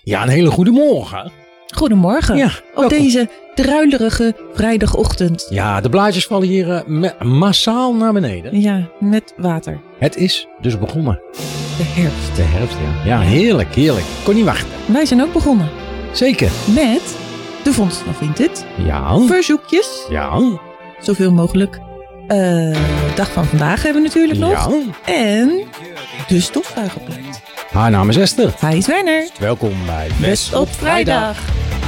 Ja, een hele goede morgen. Goedemorgen. Ja, Op welkom. deze druilerige vrijdagochtend. Ja, de blaadjes vallen hier massaal naar beneden. Ja, met water. Het is dus begonnen. De herfst. De herfst, ja. Ja, heerlijk, heerlijk. Kon niet wachten. Wij zijn ook begonnen Zeker. met de vondst van Vinted. Ja. Verzoekjes. Ja. Zoveel mogelijk. Dag van vandaag hebben we natuurlijk nog. Ja. En de stofzuigerplaat. Haar naam is Esther. Hij is Werner. Welkom bij Best op vrijdag.